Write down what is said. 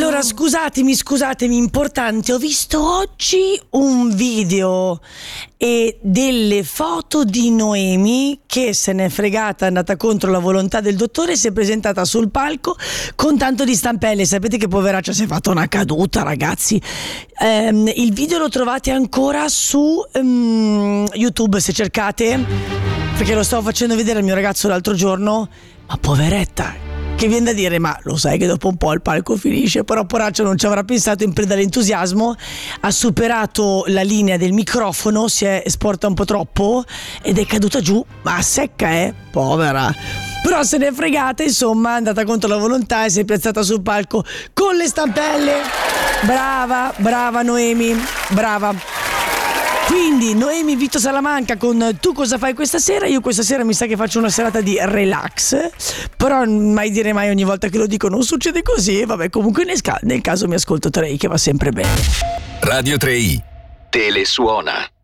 Allora, scusatemi, importante, ho visto oggi un video e delle foto di Noemi che se n'è fregata, è andata contro la volontà del dottore e si è presentata sul palco con tanto di stampelle. Sapete che poveraccia si è fatta una caduta, ragazzi. Il video lo trovate ancora su YouTube se cercate, perché lo stavo facendo vedere al mio ragazzo l'altro giorno. Ma poveretta, che viene da dire, ma lo sai che dopo un po' il palco finisce, però poraccio non ci avrà pensato, in preda all'entusiasmo ha superato la linea del microfono, si è sporta un po' troppo ed è caduta giù, ma secca, povera. Però se n'è fregata, insomma, è andata contro la volontà e si è piazzata sul palco con le stampelle. Brava Noemi, brava. Quindi Noemi Vito Salamanca con Tu cosa fai questa sera? Io questa sera mi sa che faccio una serata di relax, però mai dire mai, ogni volta che lo dico non succede così. Vabbè, comunque nel caso mi ascolto 3i che va sempre bene. Radio 3i Telesuona.